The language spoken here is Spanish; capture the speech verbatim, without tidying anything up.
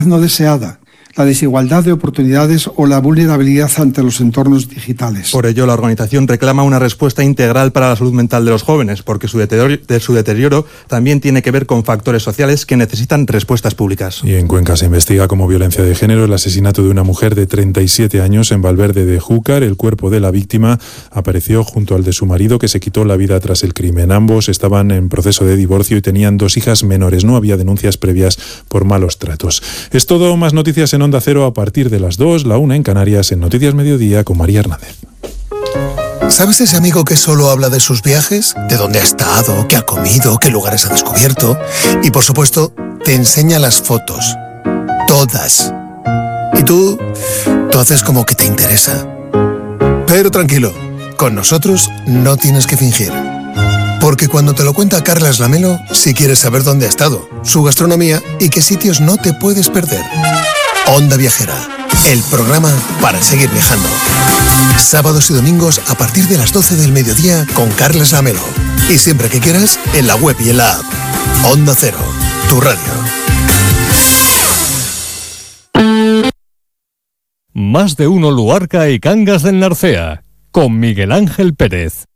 no deseada, la desigualdad de oportunidades o la vulnerabilidad ante los entornos digitales. Por ello, la organización reclama una respuesta integral para la salud mental de los jóvenes, porque su deterioro, de su deterioro también tiene que ver con factores sociales que necesitan respuestas públicas. Y en Cuenca se investiga como violencia de género el asesinato de una mujer de treinta y siete años en Valverde de Júcar. El cuerpo de la víctima apareció junto al de su marido, que se quitó la vida tras el crimen. Ambos estaban en proceso de divorcio y tenían dos hijas menores. No había denuncias previas por malos tratos. Es todo, más noticias en Onda Cero a partir de las dos, la una en Canarias, en Noticias Mediodía con María Hernández. ¿Sabes ese amigo que solo habla de sus viajes? De dónde ha estado, qué ha comido, qué lugares ha descubierto. Y por supuesto, te enseña las fotos. Todas. Y tú, tú haces como que te interesa. Pero tranquilo, con nosotros no tienes que fingir. Porque cuando te lo cuenta Carlas Lamelo, si quieres saber dónde ha estado, su gastronomía y qué sitios no te puedes perder. Onda Viajera, el programa para seguir viajando. Sábados y domingos a partir de las doce del mediodía con Carlas Lamelo. Y siempre que quieras, en la web y en la app. Onda Cero, tu radio. Más de uno Luarca y Cangas del Narcea, con Miguel Ángel Pérez.